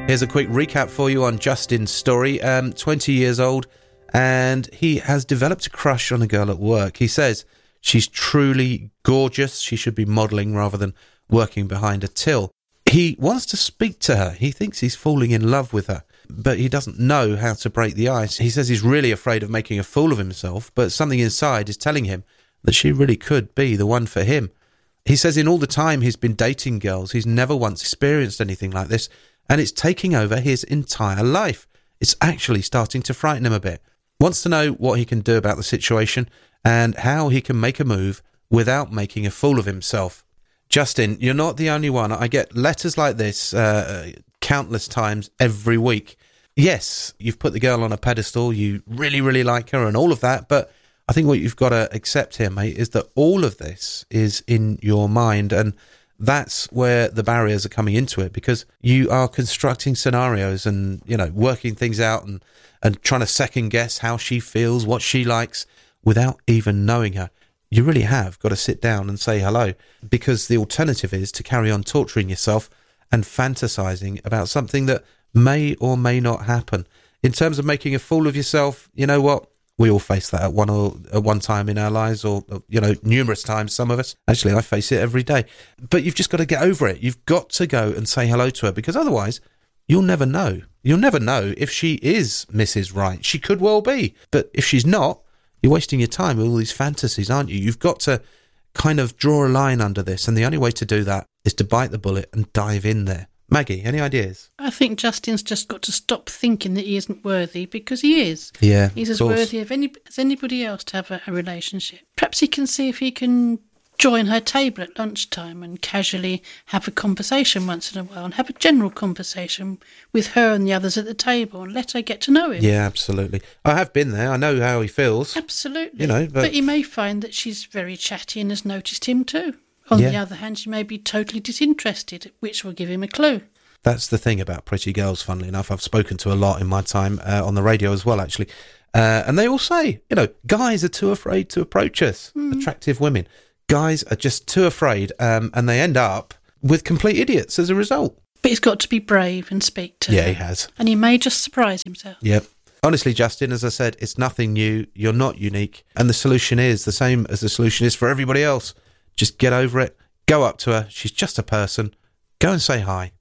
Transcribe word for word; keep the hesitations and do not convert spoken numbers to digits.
Here's a quick recap for you on Justin's story. Um, twenty years old, and he has developed a crush on a girl at work. He says she's truly gorgeous. She should be modelling rather than working behind a till. He wants to speak to her. He thinks he's falling in love with her, but he doesn't know how to break the ice. He says he's really afraid of making a fool of himself, but something inside is telling him that she really could be the one for him. He says in all the time he's been dating girls, he's never once experienced anything like this, and it's taking over his entire life. It's actually starting to frighten him a bit. Wants to know what he can do about the situation and how he can make a move without making a fool of himself. Justin, you're not the only one. I get letters like this uh, countless times every week. Yes, you've put the girl on a pedestal, you really, really like her and all of that, but I think what you've got to accept here, mate, is that all of this is in your mind, and that's where the barriers are coming into it, because you are constructing scenarios and, you know, working things out and, and trying to second guess how she feels, what she likes, without even knowing her. You really have got to sit down and say hello, because the alternative is to carry on torturing yourself and fantasizing about something that may or may not happen. In terms of making a fool of yourself, you know what? We all face that at one or at one time in our lives, or, you know, numerous times, some of us. Actually, I face it every day. But you've just got to get over it. You've got to go and say hello to her, because otherwise you'll never know. You'll never know if she is Missus Right. She could well be. But if she's not, you're wasting your time with all these fantasies, aren't you? You've got to kind of draw a line under this, and the only way to do that is to bite the bullet and dive in there. Maggie, any ideas? I think Justin's just got to stop thinking that he isn't worthy, because he is. Yeah, He's as course. worthy of any, as anybody else to have a, a relationship. Perhaps he can see if he can join her table at lunchtime and casually have a conversation once in a while, and have a general conversation with her and the others at the table, and let her get to know him. Yeah, absolutely. I have been there. I know how he feels. Absolutely. You know, but, but he may find that she's very chatty and has noticed him too. On yeah. the other hand, she may be totally disinterested, which will give him a clue. That's the thing about pretty girls, funnily enough. I've spoken to a lot in my time uh, on the radio as well, actually. Uh, and they all say, you know, guys are too afraid to approach us, mm. attractive women. Guys are just too afraid, um, and they end up with complete idiots as a result. But he's got to be brave and speak to yeah, her. Yeah, he has. And he may just surprise himself. Yep. Honestly, Justin, as I said, it's nothing new. You're not unique. And the solution is the same as the solution is for everybody else. Just get over it. Go up to her. She's just a person. Go and say hi.